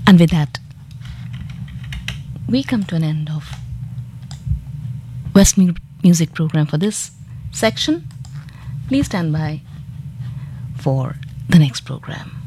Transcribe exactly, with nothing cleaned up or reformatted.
And with that, we come to an end of West Mu- Music program for this section. Please stand by for the next program.